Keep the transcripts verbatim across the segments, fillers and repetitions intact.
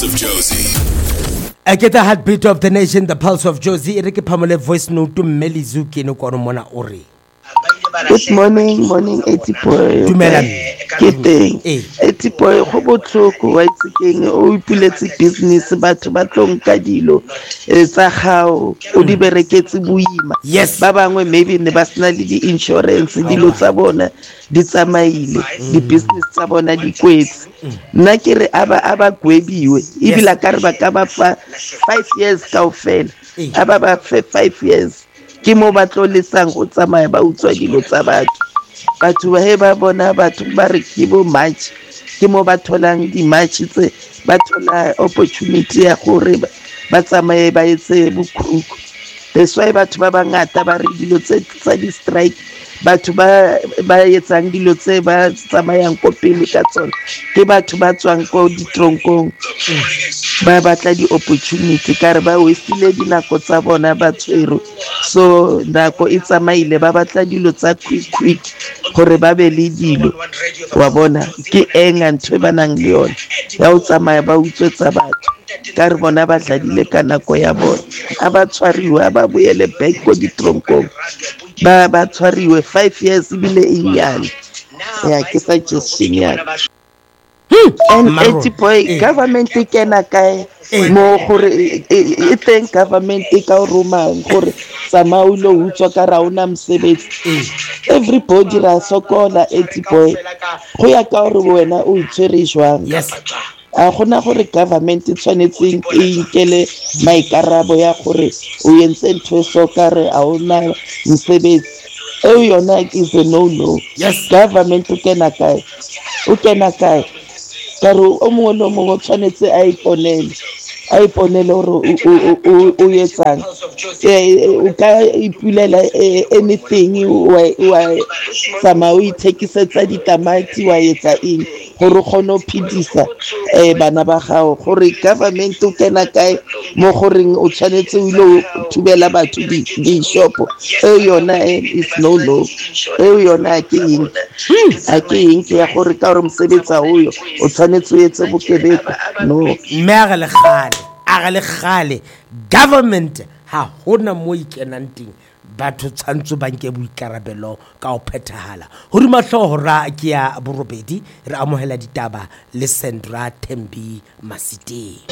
Of Josie. I get the heartbeat of the nation, the pulse of Josie. Erike Pamole voice note to Melizuki no Koromona Ori. Good morning, morning, Etipoy. Dumelang. Ke teng. Etipoy go botlhoko wa itse keng o ipuletse business batho ba tlo nka dilo tsa gago o di bereketse boima. Yes. Ba bangwe maybe ne ba sena le di insurance dilo tsa bona di tsamaile di business tsa bona di kwetse. Nna ke re aba aba gwebiwe ebile ka re ba ka ba fa five years kaofela aba ba fa five years ke mo ba tlo lesang go tsamaya ba utswa dilo tsa batho batho ba he ba bona batho ba re ke bo match ke mo ba tholang di match tse ba thola opportunity ya gore ba tsamaye ba etse bokruku. That's why batho ba bangata ba re dilo tse tsa di strike batho ba ba etsang dilo tse ba tsamayang ko pele ka tsona ke batho ba tswang ko ditronkong ba batla di opportunity ka re ba westile dinako tsa bona ba tshwero so nako e tsamaile ba batla dilo tsa quick quick gore ba be le dilo wa bona ke enga ntwe ba nang le yona ya o tsamaya ba utswetsa batho ka re bona ba tladile ka nako ya bona a ba tshwariwa ba boele back ko ditronkong ba ba tshwariwe five years bile inyane ya ke suggestion ya and Etipoy government e kena kae mo gore e teng government e ka roma gore samaulo utswa ka rauna msebetsi everybody ra sokola Etipoy go ya ka gore wena o itshwere jwang. Yes. A gona gore government e tshwanetseng e ikele maikarabo ya gore o yentse ntwe so ka re a ona msebetsi e yona is a no no. Yes. Government o kena kae o kena kae ka re o mongwe le mongwe tshwanetse a iponele a iponele gore o yetsang o ka ipulela anything wa sama o ithekisetsa ditamati wa yetsa eng gore o kgone o phedisa bana ba gago gore government o kena kae mo goreng o tshwanetse o ile o thubela batho di shopo e yona is no no e yona ke eng a ke eng ke ya gore ka gore mosebetsa o yo o tshwanetse o etse bokebeko no Mere le khale a le khale government ha hona mo ikenang teng batho tshantso ba nke boikarabelo ka o phethahala ho di mahloho ra ke ya borobedi re amohela ditaba le Sandra Thembi Masiteng.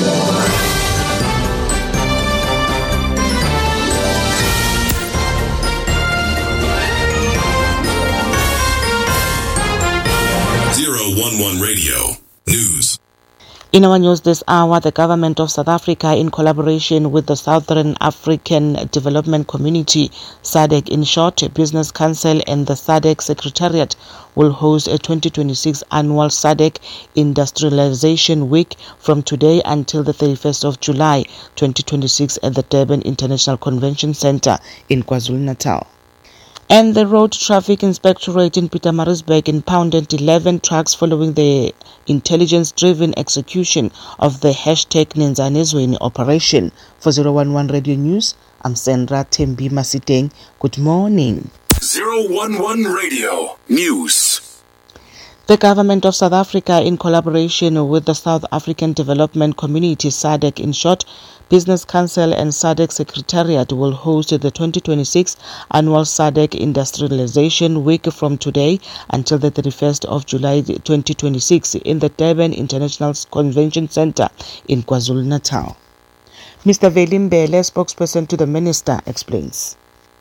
zero one one Radio News. In our news this hour, the government of South Africa, in collaboration with the Southern African Development Community, S A D C in short, Business Council and the S A D C Secretariat, will host a twenty twenty-six annual S A D C Industrialization Week from today until the thirty-first of July twenty twenty-six at the Durban International Convention Centre in KwaZulu-Natal. And the Road Traffic Inspectorate in Pietermaritzburg impounded eleven trucks following the intelligence-driven execution of the hashtag Nenzanezweni operation. For zero one one Radio News, I'm Sandra Thembi Masiteng. Good morning. zero one one Radio News. The government of South Africa, in collaboration with the South African Development Community, S A D C in short, Business Council and S A D C Secretariat, will host the twenty twenty-six annual S A D C Industrialization Week from today until the thirty-first of July twenty twenty-six in the Durban International Convention Centre in KwaZulu-Natal. Mister Velimbele, spokesperson to the minister, explains.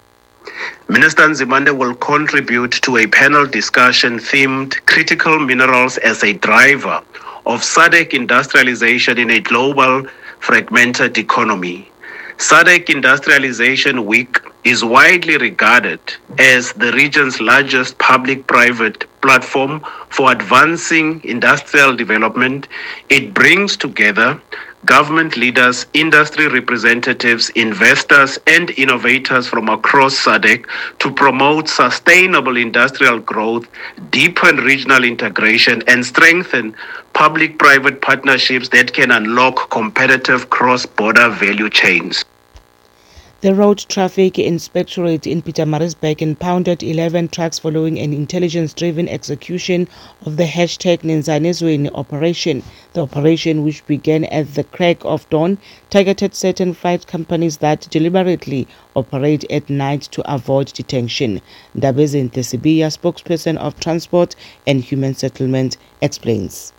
Minister Nzimande will contribute to a panel discussion themed Critical Minerals as a Driver of S A D C Industrialization in a Global Fragmented Economy. S A D C Industrialization Week is widely regarded as the region's largest public-private platform for advancing industrial development. It brings together government leaders, industry representatives, investors, and innovators from across S A D C to promote sustainable industrial growth, deepen regional integration, and strengthen public-private partnerships that can unlock competitive cross-border value chains. The Road Traffic Inspectorate in Pietermaritzburg impounded eleven trucks following an intelligence-driven execution of the hashtag Nenzanezweni operation. The operation, which began at the crack of dawn, targeted certain freight companies that deliberately operate at night to avoid detection. Ndabezinhle Sibiya, spokesperson of Transport and Human Settlement, explains.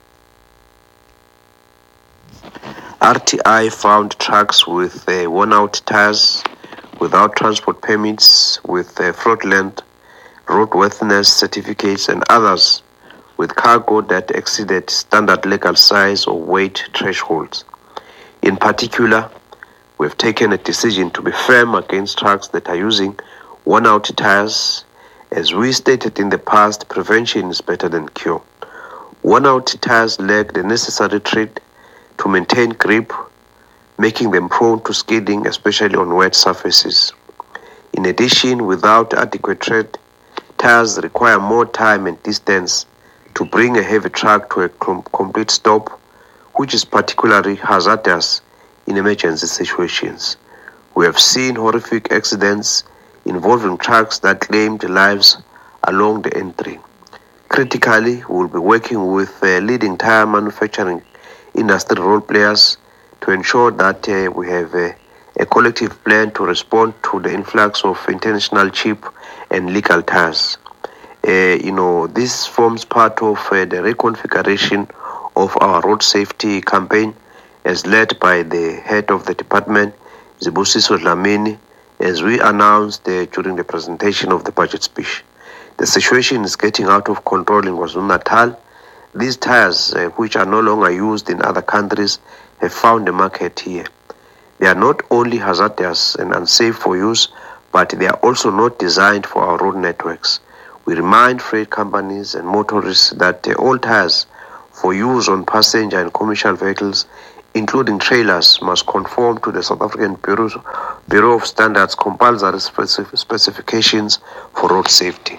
R T I found trucks with uh, worn-out tires, without transport permits, with uh, fraudulent roadworthiness certificates, and others with cargo that exceeded standard legal size or weight thresholds. In particular, we have taken a decision to be firm against trucks that are using worn-out tires. As we stated in the past, prevention is better than cure. Worn-out tires lack the necessary tread to maintain grip, making them prone to skidding, especially on wet surfaces. In addition, without adequate tread, tires require more time and distance to bring a heavy truck to a com- complete stop, which is particularly hazardous in emergency situations. We have seen horrific accidents involving trucks that claimed lives along the N three. Critically, we will be working with uh, leading tire manufacturing industry role players to ensure that uh, we have uh, a collective plan to respond to the influx of international cheap and legal tires. Uh, you know, this forms part of uh, the reconfiguration of our road safety campaign as led by the head of the department, Zibusiso Dlamini, as we announced uh, during the presentation of the budget speech. The situation is getting out of control in KwaZulu-Natal. These tires, uh, which are no longer used in other countries, have found a market here. They are not only hazardous and unsafe for use, but they are also not designed for our road networks. We remind freight companies and motorists that uh, all tires for use on passenger and commercial vehicles, including trailers, must conform to the South African Bureau, Bureau of Standards compulsory specif- specifications for road safety.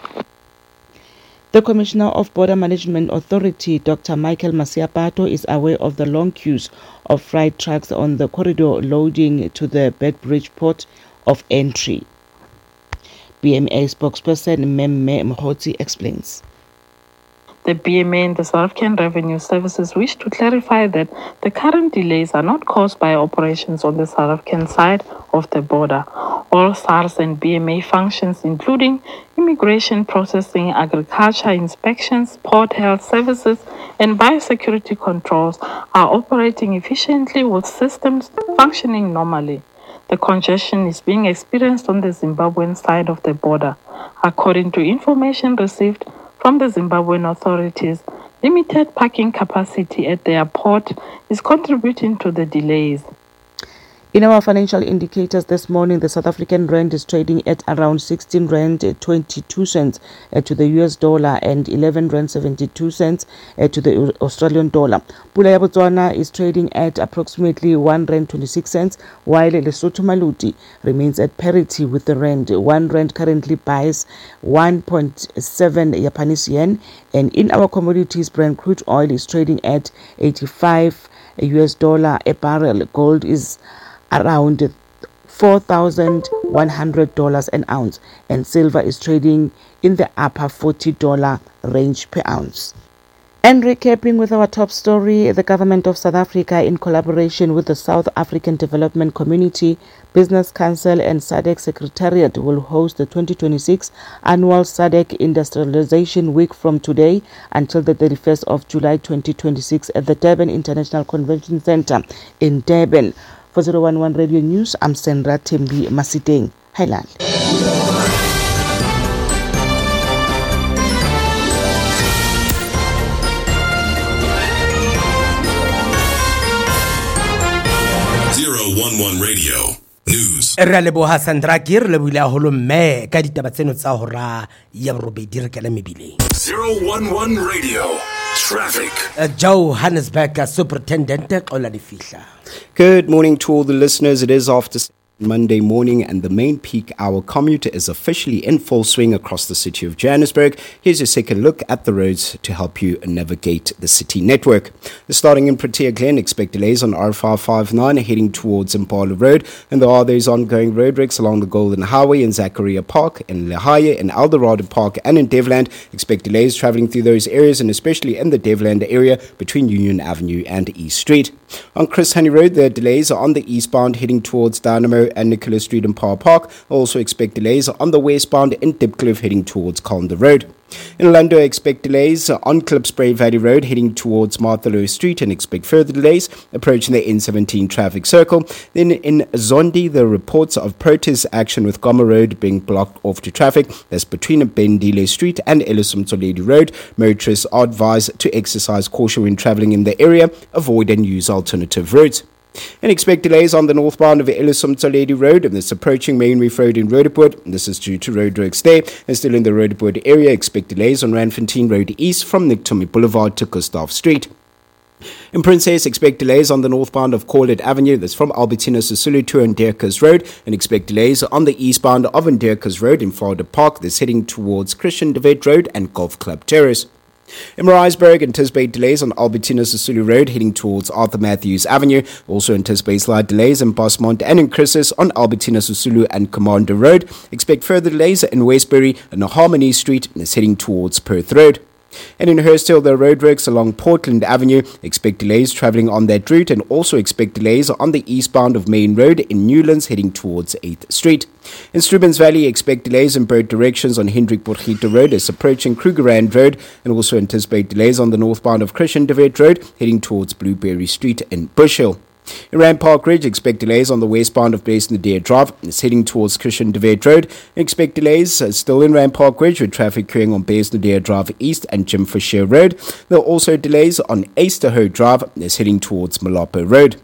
The Commissioner of Border Management Authority, Doctor Michael Masiapato, is aware of the long queues of freight trucks on the corridor loading to the Beitbridge port of entry. B M A spokesperson Memme Mkhotsi explains. The B M A and the South African Revenue Services wish to clarify that the current delays are not caused by operations on the South African side of the border. All SARS and B M A functions, including immigration processing, agriculture inspections, port health services, and biosecurity controls, are operating efficiently with systems functioning normally. The congestion is being experienced on the Zimbabwean side of the border. According to information received from the Zimbabwean authorities, limited parking capacity at their port is contributing to the delays. In our financial indicators this morning, the South African rand is trading at around sixteen rand twenty-two cents to the U S dollar and eleven rand seventy-two cents to the Australian dollar. Pula ya Botswana is trading at approximately one rand twenty-six cents, while Lesotho Maluti remains at parity with the rand. One rand currently buys one point seven Japanese yen, and in our commodities, Brent crude oil is trading at eighty-five U S dollar a barrel. Gold is around four thousand one hundred dollars an ounce, and silver is trading in the upper forty dollars range per ounce. And recapping with our top story, the government of South Africa, in collaboration with the South African Development Community, Business Council and SADC Secretariat, will host the twenty twenty-six annual SADC Industrialization Week from today until the thirty-first of July twenty twenty-six at the Durban International Convention Centre in Durban. For zero one one Radio News, I'm Sandra Tembi Masiteng. Highland. zero one one Radio News. Re leboha Sandra ke re lebile a holo mme ka ditaba tseno tsa hora ya borobedi re kala mebile. zero one one Radio Traffic. Uh, Johannesburg uh, Superintendent Xola Difihla. Good morning to all the listeners. It is after Monday morning, and the main peak hour commute is officially in full swing across the city of Johannesburg. Here's a second look at the roads to help you navigate the city network. Starting in Protea Glen, expect delays on R five five nine heading towards Impala Road, and there are those ongoing roadworks along the Golden Highway in Zachariah Park, in Lehigh, in Eldorado Park, and in Devland. Expect delays travelling through those areas, and especially in the Devland area between Union Avenue and East Street. On Chris Honey Road, the delays are on the eastbound heading towards Dynamo and Nicholas Street in Power Park. Also expect delays on the westbound in Dipcliff heading towards Colander Road. In Orlando, expect delays on Klipspray Valley Road heading towards Martha Lowe Street, and expect further delays approaching the N seventeen traffic circle. Then in Zondi, the reports of protest action with Goma Road being blocked off to traffic. That's between Bendile Street and Ellison Mtsoledi Road. Motorists are advised to exercise caution when travelling in the area, avoid and use alternative routes. And expect delays on the northbound of Ellison Mtsoledi Road and this approaching Main Reef Road in Roodepoort. This is due to roadworks there. And still in the Roodepoort area, expect delays on Randfontein Road East from Nictomy Boulevard to Gustav Street. In Princess, expect delays on the northbound of Corlett Avenue. That's from Albertina Sisulu to Nderkers Road. And expect delays on the eastbound of Nderkers Road in Florida Park. That's heading towards Christian de Wet Road and Golf Club Terrace. In Maritzburg, anticipate delays on Albertina Sisulu Road heading towards Arthur Matthews Avenue. Also anticipate slight delays in Bosmont and in Chrysis on Albertina Sisulu and Commander Road. Expect further delays in Westbury and Harmony Street and is heading towards Perth Road. And in Hurstville, the roadworks along Portland Avenue. Expect delays travelling on that route, and also expect delays on the eastbound of Main Road in Newlands heading towards eighth Street. In Strubens Valley, expect delays in both directions on Hendrik Borgito Road as approaching Krugerrand Road, and also anticipate delays on the northbound of Christian de Wet Road heading towards Blueberry Street in Bush Hill. In Rand Park Ridge, expect delays on the westbound of Blaise Nadir Drive. It's heading towards Christian de Wet Road. Expect delays uh, still in Rand Park Ridge with traffic occurring on Blaise Nadir Drive East and Jim Fisher Road. There are also delays on Easterho Drive. It's heading towards Malapo Road.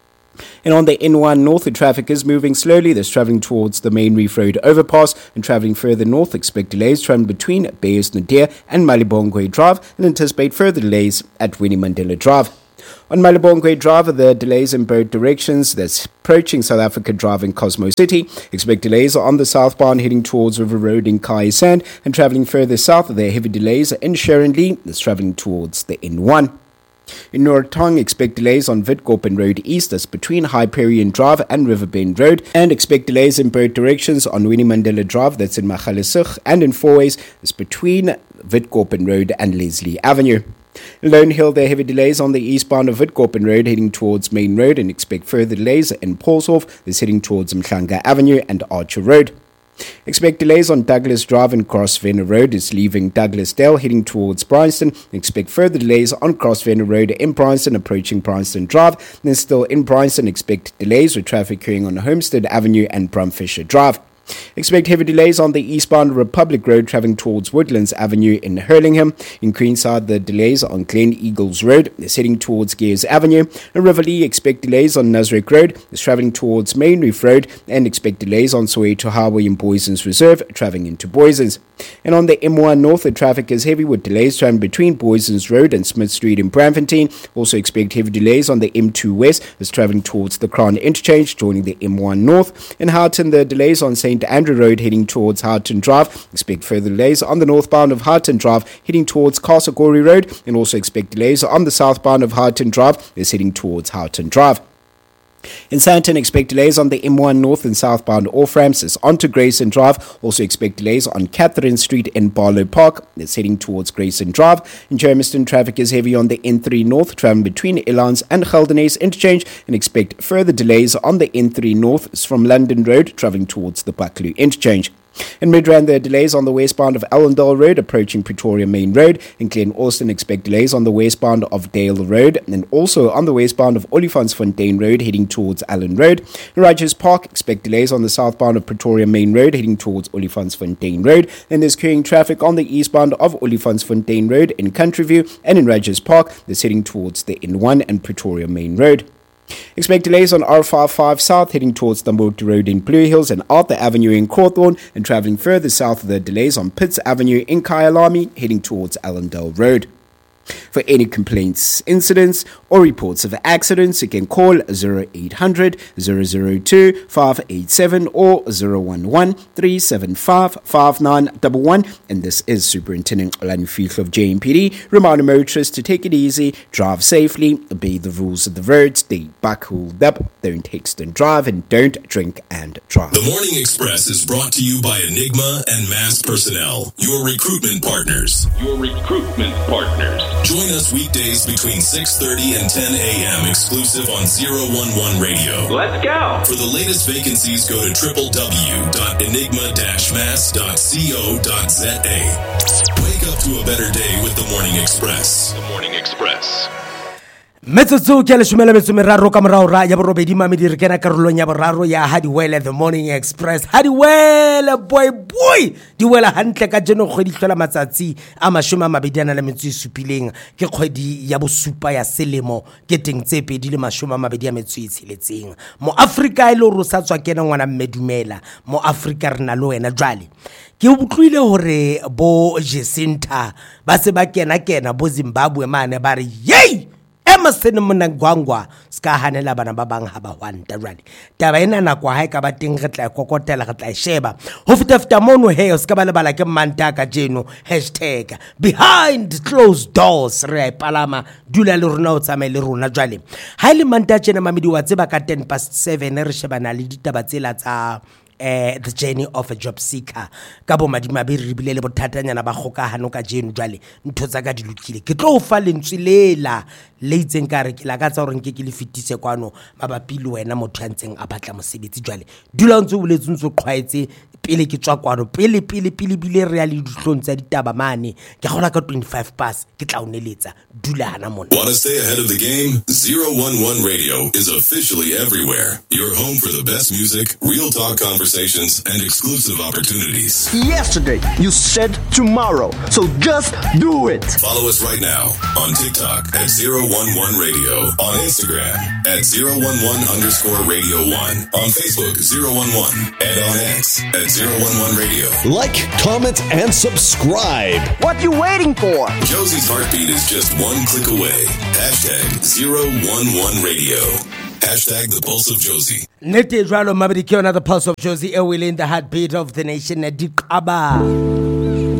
And on the N one north, the traffic is moving slowly. There's travelling towards the Main Reef Road overpass, and travelling further north, expect delays travelling between Blaise Nadir and Malibongwe Drive, and anticipate further delays at Winnie Mandela Drive. On Malibongwe Drive, the delays in both directions. That's approaching South Africa Drive in Cosmo City. Expect delays on the southbound heading towards River Road in Kai Sand, and travelling further south, there are heavy delays in Sharon Lee. That's travelling towards the N one. In Nortong, expect delays on Witkoppen Road East, that's between Hyperion Drive and Riverbend Road, and expect delays in both directions on Winnie Mandela Drive, that's in Magaliesig, and in Fourways, that's between Witkoppen Road and Leslie Avenue. In Lone Hill, there are heavy delays on the eastbound of Witkoppen Road heading towards Main Road, and expect further delays in Paulshof, that's heading towards Mhlanga Avenue and Archer Road. Expect delays on Douglas Drive and Crossvenor Road is leaving Douglasdale heading towards Bryanston. Expect further delays on Crossvenor Road in Bryanston approaching Bryanston Drive. Then still in Bryanston, expect delays with traffic occurring on Homestead Avenue and Brumfisher Drive. Expect heavy delays on the eastbound Republic Road travelling towards Woodlands Avenue in Hurlingham. In Greenside, the delays on Glen Eagles Road is heading towards Gears Avenue. In Riverlea, expect delays on Nasrec Road is travelling towards Main Reef Road, and expect delays on Soweto Highway in Boysons Reserve travelling into Boysons. And on the M one North, the traffic is heavy with delays travelling between Boysons Road and Smith Street in Braamfontein. Also expect heavy delays on the M two West is travelling towards the Crown Interchange, joining the M one North. In Houghton, the delays on Saint Andrew Road heading towards Houghton Drive. Expect further delays on the northbound of Houghton Drive heading towards Casagori Road, and also expect delays on the southbound of Houghton Drive is heading towards Houghton Drive. In Sandton, expect delays on the M one North and southbound off-ramps is onto Grayson Drive. Also expect delays on Catherine Street in Barlow Park. It's heading towards Grayson Drive. In Germiston, traffic is heavy on the N three North, traveling between Elans and Geldenhuys Interchange, and expect further delays on the N three North from London Road, traveling towards the Buccleuch Interchange. In Midrand, there are delays on the westbound of Allendale Road approaching Pretoria Main Road. In Glen Austin, expect delays on the westbound of Dale Road, and also on the westbound of Olifantsfontein Road heading towards Allen Road. In Rogers Park, expect delays on the southbound of Pretoria Main Road heading towards Olifantsfontein Road. And there's carrying traffic on the eastbound of Olifantsfontein Road in Countryview, and in Rogers Park, that's heading towards the N one and Pretoria Main Road. Expect delays on R fifty-five South heading towards Dumbarton Road in Blue Hills and Arthur Avenue in Cawthorne, and travelling further south, the delays on Pitts Avenue in Kyalami heading towards Allendale Road. For any complaints, incidents, or reports of accidents, you can call zero eight hundred, zero zero two, five eight seven or zero one one, three seven five, five nine one one. And this is Superintendent Olani Fihlo of J M P D reminding motorists to take it easy, drive safely, obey the rules of the road, stay buckled up, don't text and drive, and don't drink and drive. The Morning Express is brought to you by Enigma and Mass Personnel, your recruitment partners. Your recruitment partners. Join us weekdays between six thirty and ten a.m. exclusive on zero one one Radio. Let's go. For the latest vacancies, go to w w w dot enigma dash mass dot co dot z a. Wake up to a better day with the Morning Express. The Morning Express. Metsotso ke le shumela metso meraro ka morao ra ya borobedi mamedi re kena karolong ya boraro ya Hadiwele The Morning Express. Hadiwele boy boy di wela hantle ka jeno kgwedi hlola matsatsi a mashome a mabedi ana le metso e supileng ke kgwedi ya bosupa ya selemo ke teng tse pedi le mashome a mabedi a metso e tsheletseng mo Africa ile ro sa tswa kena ngwana mmedumela mo Africa re na le wena jwale ke utlwile hore bo Jacinta ba se ba kena kena bo Zimbabwe mane ba re yey Emerson Mnangagwa ska hanela bana ba bang ha ba hwanta jwale taba ena na kwa ha ka ba teng re tla kokotela re tla sheba ho feta feta mono he ska ba le bala ke manta ka jeno hashtag behind closed doors re palama dula le rona o tsamaile le rona jwale ha ile manta tjena mamedi wa tseba ka ten past seven re shebana le ditaba tsela tsa Uh, the journey of a job seeker ka bo madima be re bile le bothatanyana ba gokahano ka jeno jwale ntho tsa ka di lokile ke tlo fa lentswe lela le itseng ka re ke la ka tsa hore nke ke le fitise kwano mabapi le wena motho a ntseng a batla mosebetsi jwale dula ntse o boletse ntse o qhwaetse pele ke tswa kwano pele pele pele bile re ya le dihlong tsa ditaba mane ke gola ka twenty-five pass ke tla o neletsa dula hana mona. Want to stay ahead of the game? zero one one Radio is officially everywhere. Your home for the best music, real talk conversations, and exclusive opportunities. Yesterday, you said tomorrow, so just do it. Follow us right now on TikTok at zero one one Radio, on Instagram at zero one one underscore radio one, on Facebook zero one one, and on X at zero one one Radio. Like, comment, and subscribe. What you waiting for? Josie's heartbeat is just one click away. Hashtag zero one one Radio. Hashtag the Pulse of Josie. Nete jwalo mabedi ke yona the Pulse of Josie, e wele in the heartbeat of the nation. Dikaba.